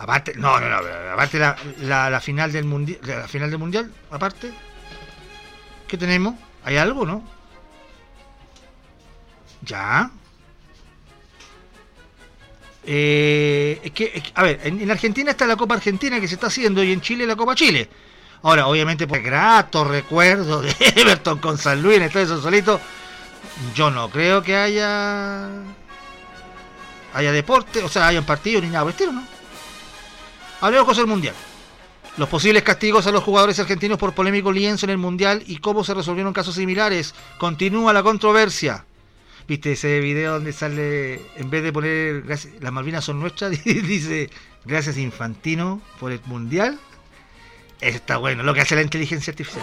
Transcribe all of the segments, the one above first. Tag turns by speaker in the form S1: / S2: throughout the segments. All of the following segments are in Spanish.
S1: Aparte, no, aparte la final del mundial, aparte, ¿qué tenemos? ¿Hay algo, no? Ya. A ver, en Argentina está la Copa Argentina que se está haciendo y en Chile la Copa Chile. Ahora, obviamente, por grato recuerdo de Everton con San Luis en el Estadio Sausalito, yo no creo que haya deporte, o sea, haya un partido ni nada por el estilo, ¿no? Hablemos cosas del Mundial. Los posibles castigos a los jugadores argentinos por polémico lienzo en el Mundial y cómo se resolvieron casos similares. Continúa la controversia. ¿Viste ese video donde sale, en vez de poner las Malvinas son nuestras, dice gracias Infantino por el Mundial? Está bueno, lo que hace la inteligencia artificial.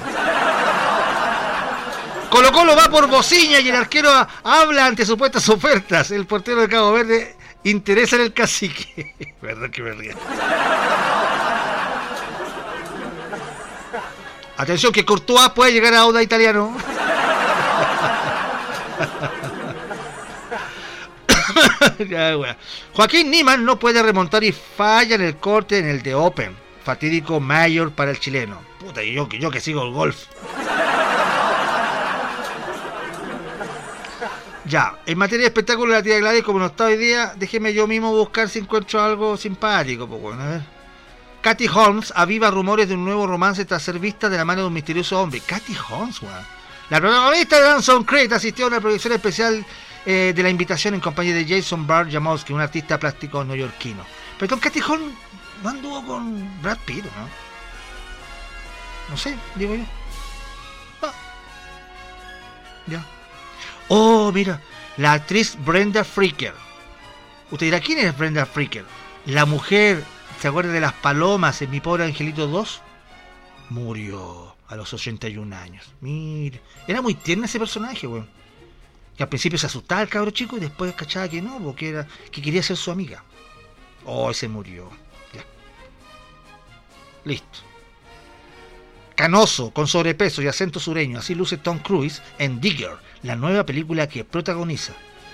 S1: Colo Colo va por Bociña y el arquero habla ante supuestas ofertas. El portero de Cabo Verde interesa en el cacique. Verdad que me río. Atención que Courtois puede llegar a Auda Italiano. Ya, bueno. Joaquín Niemann no puede remontar y falla en el corte en el de Open. Fatídico mayor para el chileno. Puta, y yo que sigo el golf. Ya, en materia de espectáculo de la tía Gladys, como no está hoy día, déjeme yo mismo buscar si encuentro algo simpático. Pues bueno, a ver. Katy Holmes aviva rumores de un nuevo romance tras ser vista de la mano de un misterioso hombre. Katy Holmes, weón. La protagonista de Dance on Crete asistió a una proyección especial de La Invitación en compañía de Jason Barr-Jamowski, un artista plástico neoyorquino. Pero Katy Holmes no anduvo con Brad Pitt, ¿no? No sé, digo yo. Ah. Ya. Oh, mira, la actriz Brenda Fricker. Usted dirá, ¿quién es Brenda Fricker? La mujer, ¿se acuerda de Las Palomas en Mi Pobre Angelito 2? Murió a los 81 años. Mire, era muy tierno ese personaje, weón. Que al principio se asustaba el cabro chico y después cachaba que no, porque que quería ser su amiga. Oh, se murió. Ya. Listo. Canoso, con sobrepeso y acento sureño, así luce Tom Cruise en Digger, la nueva película que protagoniza.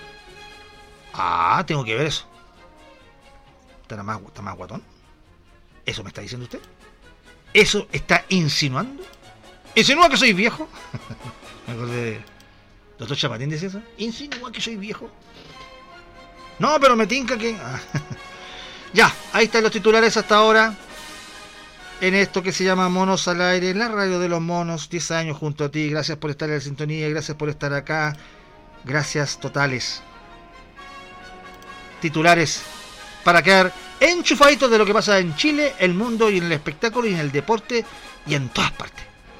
S1: Ah, tengo que ver eso. ¿Está más guatón? ¿Eso me está diciendo usted? ¿Eso está insinuando? ¿Insinúa que soy viejo? Me acordé de... ¿Doctor Chapatín dice eso? ¿Insinúa que soy viejo? No, pero me tinca que... Ya, ahí están los titulares hasta ahora. En esto que se llama Monos al Aire, en la radio de los monos, 10 años junto a ti. Gracias por estar en la sintonía, gracias por estar acá. Gracias totales. Titulares para quedar enchufaditos de lo que pasa en Chile, el mundo y en el espectáculo y en el deporte y en todas partes.